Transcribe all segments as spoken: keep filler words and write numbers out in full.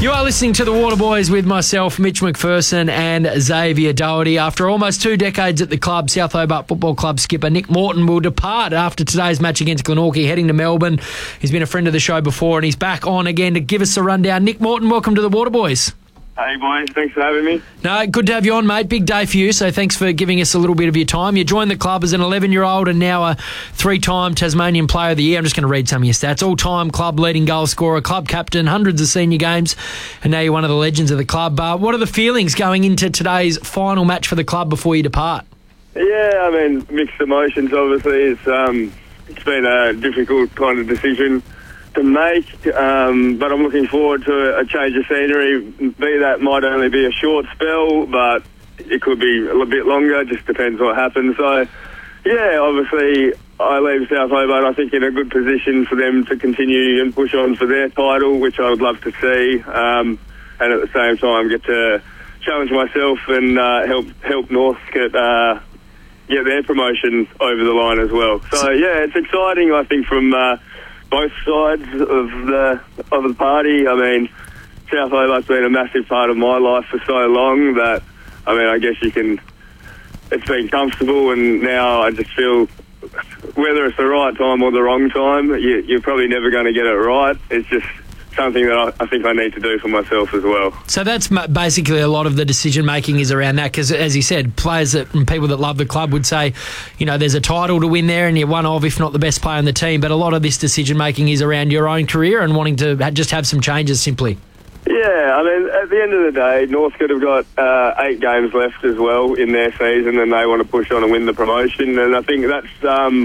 You are listening to The Waterboys with myself, Mitch McPherson and Xavier Doherty. After almost two decades at the club, South Hobart Football Club skipper Nick Morton will depart after today's match against Glenorchy, heading to Melbourne. He's been a friend of the show before and he's back on again to give us a rundown. Nick Morton, welcome to The Waterboys. Hey boys, thanks for having me. No, good to have you on, mate. Big day for you, so thanks for giving us a little bit of your time. You joined the club as an eleven-year-old and now a three-time Tasmanian Player of the Year. I'm just going to read some of your stats. All-time club leading goal scorer, club captain, hundreds of senior games, and now you're one of the legends of the club. Uh, what are the feelings going into today's final match for the club before you depart? Yeah, I mean, mixed emotions, obviously. It's, um, it's been a difficult kind of decision to make, um, but I'm looking forward to a change of scenery. Be that might only be a short spell, but it could be a little bit longer. Just depends what happens. So, yeah, obviously I leave South Hobart, I think, in a good position for them to continue and push on for their title, which I would love to see, um, and at the same time get to challenge myself and uh, help help North get uh, get their promotion over the line as well. So, yeah, it's exciting, I think, from Uh, both sides of the of the party. I mean, South Hobart's been a massive part of my life for so long that, I mean, I guess you can, it's been comfortable, and now I just feel whether it's the right time or the wrong time, you, you're probably never going to get it right. It's just something that I, I think I need to do for myself as well. So that's basically a lot of the decision making is around that, because as you said, players that, and people that love the club would say, you know, there's a title to win there and you're one of, if not the best player on the team, but a lot of this decision making is around your own career and wanting to just have some changes simply. Yeah, I mean, at the end of the day, North could have got uh, eight games left as well in their season, and they want to push on and win the promotion, and I think that's um,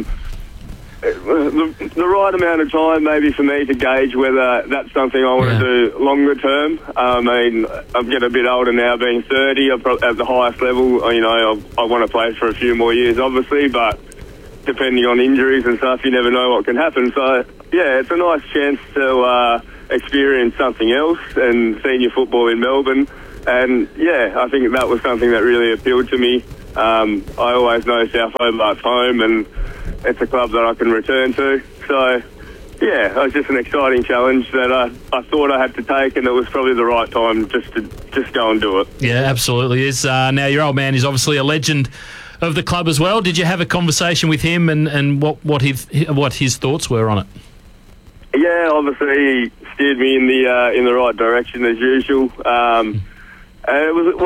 The, the right amount of time maybe for me to gauge whether that's something I want yeah. to do longer term. I mean, I'm getting a bit older now, being thirty. I'm pro- at the highest level, you know, I, I want to play for a few more years, obviously, but depending on injuries and stuff, you never know what can happen. So, yeah, it's a nice chance to uh, experience something else and senior football in Melbourne. And, yeah, I think that was something that really appealed to me. Um, I always know South Hobart's home, and it's a club that I can return to. So, yeah, it was just an exciting challenge that I, I thought I had to take, and it was probably the right time just to just go and do it. Yeah, absolutely is. Uh, now, your old man is obviously a legend of the club as well. Did you have a conversation with him and, and what, what, his, what his thoughts were on it? Yeah, obviously he steered me in the uh, in the right direction as usual. Um, and it was